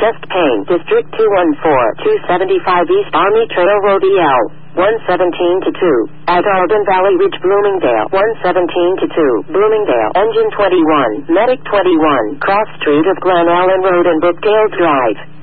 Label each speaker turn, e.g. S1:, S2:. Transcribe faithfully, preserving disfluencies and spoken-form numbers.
S1: chest pain, District two one four, two seventy-five East Army Trail Road E L, one seventeen to two, at Arden Valley Ridge, Bloomingdale, one seventeen to two, Bloomingdale, Engine twenty-one, Medic twenty-one, Cross Street of Glen Allen Road and Brookdale Drive.